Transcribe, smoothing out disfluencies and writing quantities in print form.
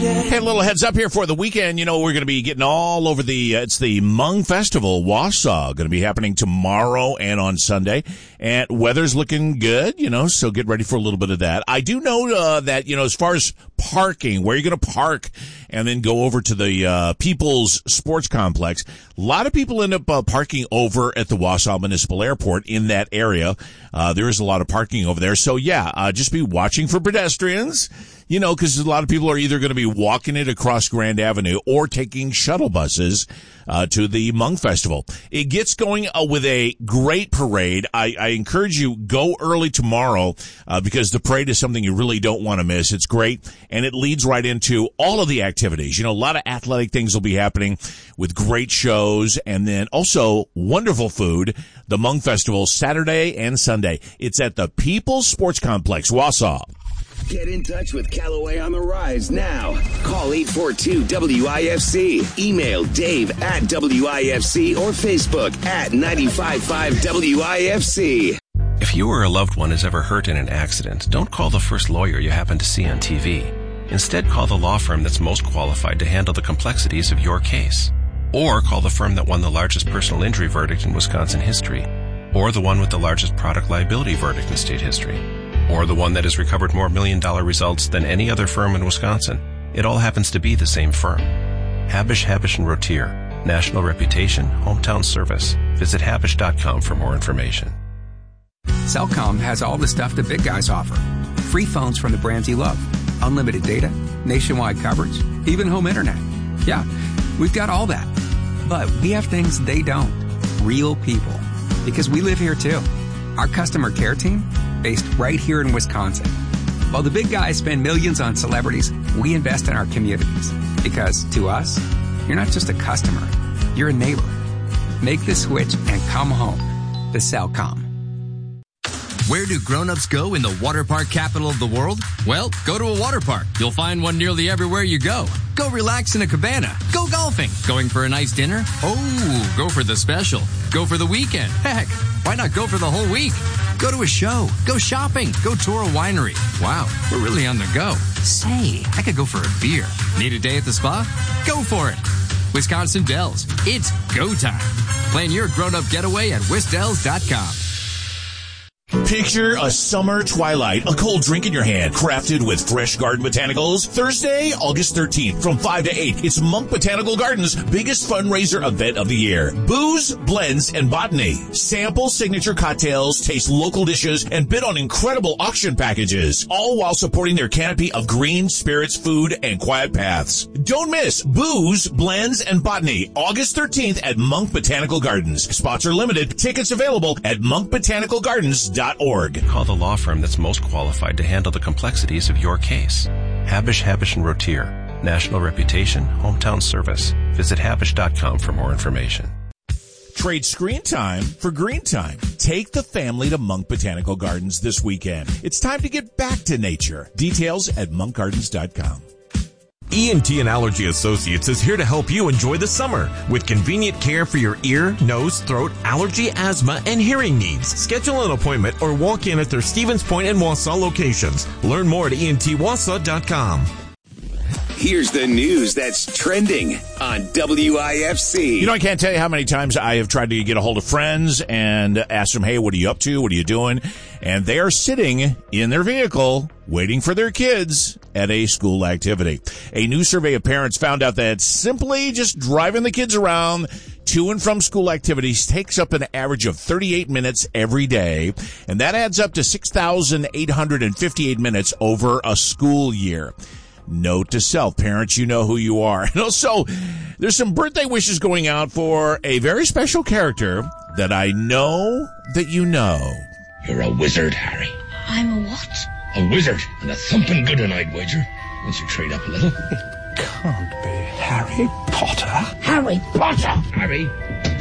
Hey, a little heads up here for the weekend. You know, we're going to be getting all over it's the Hmong Festival, Wausau, going to be happening tomorrow and on Sunday. And weather's looking good, so get ready for a little bit of that. I do know that, as far as parking, where you're going to park and then go over to the People's Sports Complex, a lot of people end up parking over at the Wausau Municipal Airport in that area. There is a lot of parking over there. So, just be watching for pedestrians. Because a lot of people are either going to be walking it across Grand Avenue or taking shuttle buses to the Hmong Festival. It gets going with a great parade. I encourage you, go early tomorrow because the parade is something you really don't want to miss. It's great, and it leads right into all of the activities. A lot of athletic things will be happening with great shows, and then also wonderful food. The Hmong Festival, Saturday and Sunday. It's at the People's Sports Complex, Wausau. Get in touch with Callaway on the Rise now. Call 842-WIFC. Email Dave at WIFC or Facebook at 95.5 WIFC. If you or a loved one is ever hurt in an accident, don't call the first lawyer you happen to see on TV. Instead, call the law firm that's most qualified to handle the complexities of your case. Or call the firm that won the largest personal injury verdict in Wisconsin history. Or the one with the largest product liability verdict in state history. Or the one that has recovered more million-dollar results than any other firm in Wisconsin. It all happens to be the same firm. Habush, Habush & Rotier. National reputation, hometown service. Visit Habush.com for more information. Cellcom has all the stuff the big guys offer. Free phones from the brands you love. Unlimited data, nationwide coverage, even home internet. Yeah, we've got all that. But we have things they don't. Real people. Because we live here too. Our customer care team, based right here in Wisconsin. While the big guys spend millions on celebrities, we invest in our communities. Because to us, you're not just a customer, you're a neighbor. Make the switch and come home to Cellcom. Where do grown-ups go in the water park capital of the world? Well, go to a water park. You'll find one nearly everywhere you go. Go relax in a cabana. Go golfing. Going for a nice dinner? Oh, go for the special. Go for the weekend. Heck, why not go for the whole week? Go to a show. Go shopping. Go tour a winery. Wow, we're really on the go. Say, I could go for a beer. Need a day at the spa? Go for it. Wisconsin Dells. It's go time. Plan your grown-up getaway at wisdells.com. Picture a summer twilight, a cold drink in your hand, crafted with fresh garden botanicals. Thursday, August 13th, from 5 to 8, it's Monk Botanical Gardens' biggest fundraiser event of the year. Booze, blends, and botany. Sample signature cocktails, taste local dishes, and bid on incredible auction packages, all while supporting their canopy of green spirits, food, and quiet paths. Don't miss Booze, Blends, and Botany, August 13th at Monk Botanical Gardens. Spots are limited. Tickets available at monkbotanicalgardens.org. Call the law firm that's most qualified to handle the complexities of your case. Habush, Habush & Rotier. National reputation, hometown service. Visit Habush.com for more information. Trade screen time for green time. Take the family to Monk Botanical Gardens this weekend. It's time to get back to nature. Details at monkgardens.com. ENT and Allergy Associates is here to help you enjoy the summer with convenient care for your ear, nose, throat, allergy, asthma, and hearing needs. Schedule an appointment or walk in at their Stevens Point and Wausau locations. Learn more at entwausau.com. Here's the news that's trending on WIFC. I can't tell you how many times I have tried to get a hold of friends and ask them, hey, what are you up to? What are you doing? And they are sitting in their vehicle waiting for their kids at a school activity. A new survey of parents found out that simply just driving the kids around to and from school activities takes up an average of 38 minutes every day, and that adds up to 6,858 minutes over a school year. Note to self, parents, you know who you are. And also, there's some birthday wishes going out for a very special character that I know that you know. You're a wizard, Harry. I'm a what? A wizard, and a thumping good one, I'd wager. Once you trade up a little. It can't be Harry Potter. Harry Potter! Harry